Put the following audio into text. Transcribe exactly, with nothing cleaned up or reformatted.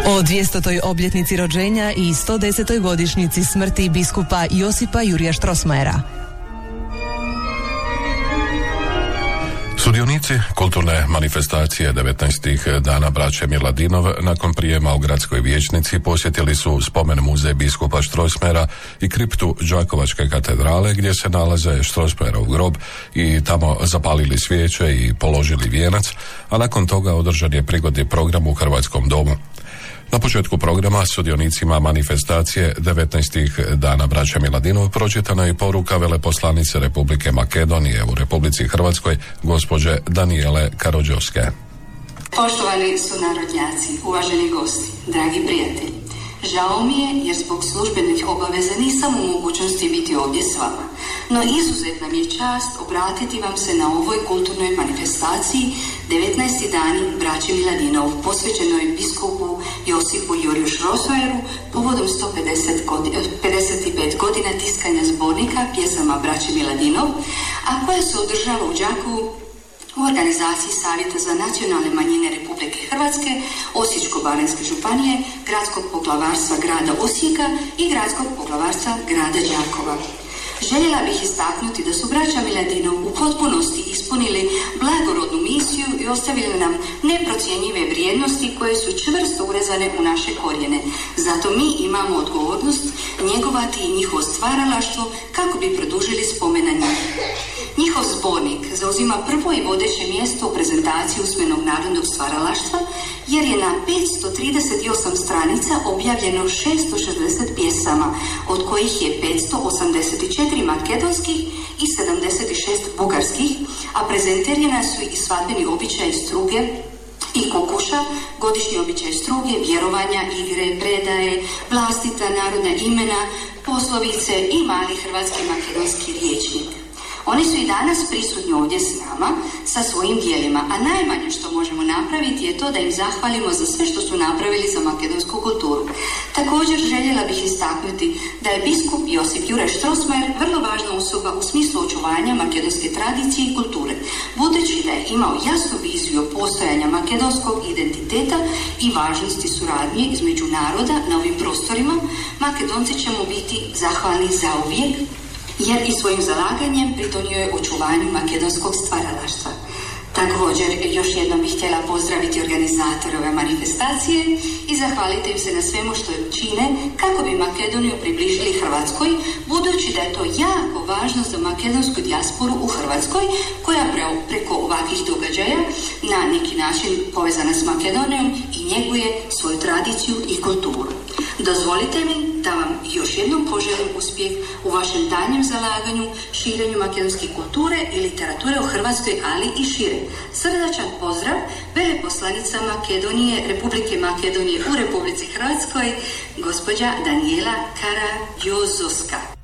O dvjesetoj obljetnici rođenja i sto desetoj godišnjici smrti biskupa Josipa Jurija Strossmayera. Sudionici kulturne manifestacije devetnaestih dana braće Miladinov nakon prijema u gradskoj vijećnici posjetili su spomen muzej biskupa Strossmayera i kriptu Đakovačke katedrale gdje se nalaze Strossmayerov grob i tamo zapalili svijeće i položili vijenac, a nakon toga održan je prigodni program u Hrvatskom domu. Na početku programa sudionicima manifestacije devetnaestih dana braća Miladinov pročitana je poruka veleposlanice Republike Makedonije u Republici Hrvatskoj, gospođe Danijele Karadžoske. Poštovani sunarodnjaci, uvaženi gosti, dragi prijatelji, žao mi je jer zbog službenih obaveza nisam u mogućnosti biti ovdje s vama, no izuzetna mi je čast obratiti vam se na ovoj kulturnoj manifestaciji devetnaesti dani braće Miladinov posvećenoj biskupu Josipu Juriju Strossmayeru povodom sto pedeset pet godina tiskanja zbornika pjesama braće Miladinov, a koja se održava u Đakovu u organizaciji Savjeta za nacionalne manjine Republike Hrvatske, Osječko-baranjske županije, Gradskog poglavarstva grada Osijeka i Gradskog poglavarstva grada Đakova. Željela bih istaknuti da su braća Miladinov u potpunosti ispunili blagorodnu misiju i ostavili nam neprocjenjive vrijednosti koje su čvrsto urezane u naše korijene. Zato mi imamo odgovornost njegovati njihovo stvaralaštvo kako bi produžili spomen na njih. Njihov zbornik zauzima prvo i vodeće mjesto u prezentaciji usmenog narodnog stvaralaštva, jer je na petsto trideset osam stranica objavljeno šesto šezdeset pjesama, od kojih je petsto osamdeset četiri makedonskih i sedamdeset šest bugarskih, a prezentirana su i svadbeni običaji struge i kukuša, godišnji običaj struge, vjerovanja, igre, predaje, vlastita narodna imena, poslovice i mali hrvatski makedonski rječnik. Oni su i danas prisutni ovdje s nama sa svojim dijelima, a najmanje što možemo napraviti je to da im zahvalimo za sve što su napravili za makedonsku kulturu. Također željela bih istaknuti da je biskup Josip Juraj Strossmayer vrlo važna osoba u smislu očuvanja makedonske tradicije i kulture, budući da je imao jasnu viziju postojanja makedonskog identiteta i važnosti suradnje između naroda na ovim prostorima. Makedonci ćemo biti zahvalni zauvijek, jer i svojim zalaganjem pridonio je očuvanju makedonskog stvaralaštva. Također, još jednom bih htjela pozdraviti organizatore ove manifestacije i zahvaliti im se na svemu što čine kako bi Makedoniju približili Hrvatskoj, budući da je to jako važno za makedonsku dijasporu u Hrvatskoj, koja preko ovakvih događaja na neki način povezana s Makedonijom i njeguje svoju tradiciju i kulturu. Dozvolite mi da vam još jednom poželim uspjeh u vašem daljnjem zalaganju, širenju makedonske kulture i literature u Hrvatskoj, ali i šire. Srdačan pozdrav, veleposlanica Makedonije, Republike Makedonije u Republici Hrvatskoj, gospođa Danijela Karadžoska.